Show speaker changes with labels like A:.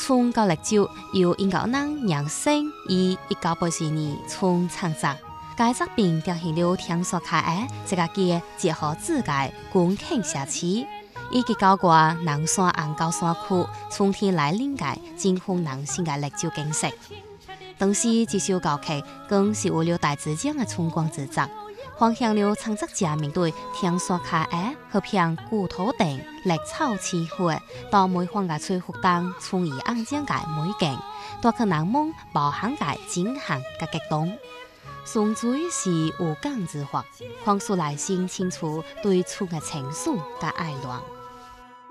A: 村高历酒由英国人杨生于1984年村创作。该作品彰显了听说开的这个嘅结合自界滚庆社区，以及高挂南山安高山区春天来临嘅金风南性嘅历酒景色。当时这首歌曲更是为了大自然嘅春光制作，唤醒了创作者面对听说开的和平古土地、绿草青花到每方嘅吹拂当春意安靜嘅美景，帶給人們包含嘅震撼嘅激動。純粹是無感之法，講出內心清楚對春嘅情愫嘅愛戀。